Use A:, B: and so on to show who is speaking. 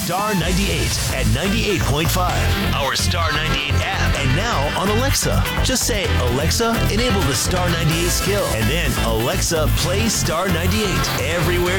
A: Star 98 at 98.5. Our Star 98 app. And now on Alexa. Just say, Alexa, enable the Star 98 skill. And then, Alexa, play Star 98 everywhere